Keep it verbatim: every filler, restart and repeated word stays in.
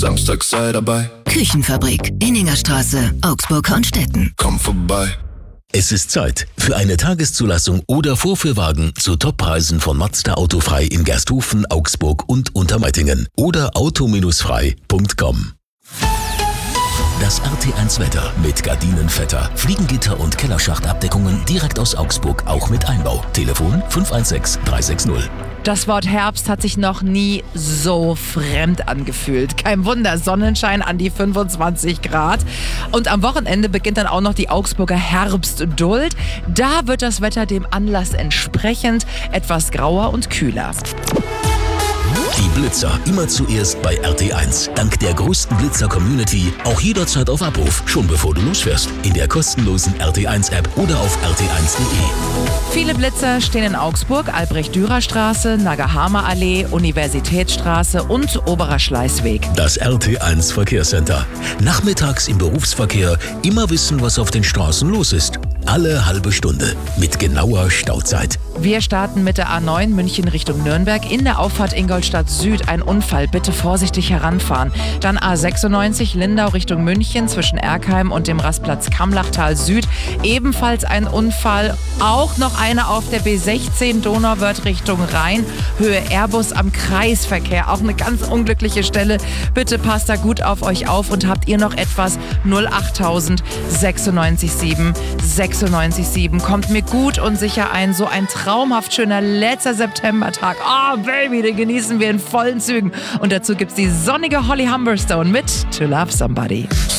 Samstag sei dabei. Küchenfabrik, Inningerstraße, Augsburg-Hornstetten. Komm vorbei. Es ist Zeit für eine Tageszulassung oder Vorführwagen zu Toppreisen von Mazda Autofrei in Gersthofen, Augsburg und Untermeitingen oder auto frei punkt com. Das R T eins Wetter mit Gardinenvetter, Fliegengitter und Kellerschachtabdeckungen direkt aus Augsburg, auch mit Einbau. Telefon fünf eins sechs, drei sechs null. Das Wort Herbst hat sich noch nie so fremd angefühlt. Kein Wunder, Sonnenschein an die fünfundzwanzig Grad. Und am Wochenende beginnt dann auch noch die Augsburger Herbstduld. Da wird das Wetter dem Anlass entsprechend etwas grauer und kühler. Die Blitzer immer zuerst bei R T eins. Dank der größten Blitzer-Community auch jederzeit auf Abruf, schon bevor du losfährst. In der kostenlosen R T eins App oder auf r t eins punkt de. Viele Blitzer stehen in Augsburg, Albrecht-Dürer-Straße, Nagahama-Allee, Universitätsstraße und Oberer Schleißweg. Das R T eins Verkehrscenter. Nachmittags im Berufsverkehr immer wissen, was auf den Straßen los ist. Alle halbe Stunde mit genauer Stauzeit. Wir starten mit der A neun München Richtung Nürnberg. In der Auffahrt Ingolstadt Süd ein Unfall. Bitte vorsichtig heranfahren. Dann A sechsundneunzig Lindau Richtung München zwischen Erkheim und dem Rastplatz Kamlachtal Süd. Ebenfalls ein Unfall. Auch noch einer auf der B sechzehn Donauwörth Richtung Rhein. Höhe Airbus am Kreisverkehr. Auch eine ganz unglückliche Stelle. Bitte passt da gut auf euch auf und habt ihr noch etwas? null achttausend sechsundneunzig sieben sechsundneunzig sieben. Kommt mir gut und sicher ein. So ein traumhaft schöner letzter Septembertag. Oh Baby, den genießen wir in vollen Zügen. Und dazu gibt's die sonnige Holly Humberstone mit To Love Somebody.